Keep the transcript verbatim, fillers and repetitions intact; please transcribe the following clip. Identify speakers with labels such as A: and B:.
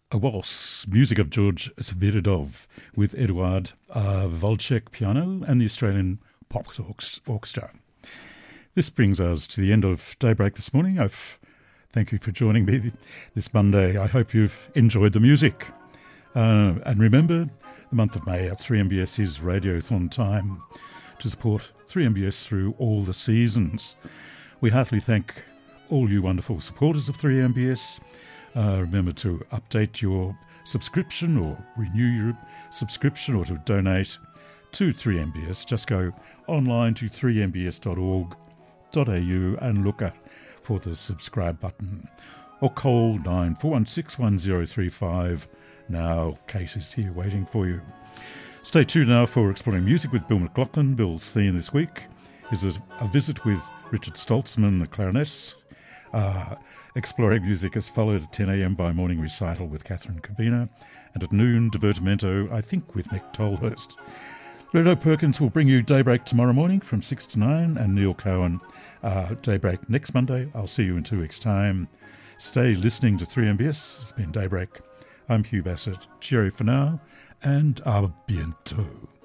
A: A waltz, music of George Sviridov with Eduard uh, Volchek piano and the Australian Pop Orchestra. This brings us to the end of Daybreak this morning. I've, thank you for joining me this Monday. I hope you've enjoyed the music. Uh, and remember, the month of May at three M B S is Radiothon time to support three M B S through all the seasons. We heartily thank all you wonderful supporters of three M B S. Uh, remember to update your subscription or renew your subscription or to donate to three M B S. Just go online to three m b s dot org dot a u and look at, for the subscribe button. Or call nine four one six one zero three five. Now Kate is here waiting for you. Stay tuned now for Exploring Music with Bill McLaughlin. Bill's theme this week is a, a visit with Richard Stoltzman, the clarinets. Uh, Exploring Music is followed at ten a.m. by Morning Recital with Catherine Cabina, and at noon, Divertimento, I think, with Nick Tolhurst. Redo Perkins will bring you Daybreak tomorrow morning from six to nine, and Neil Cohen, uh, Daybreak next Monday. I'll see you in two weeks' time. Stay listening to three M B S. It's been Daybreak. I'm Hugh Bassett. Cheerio for now, and a bientôt.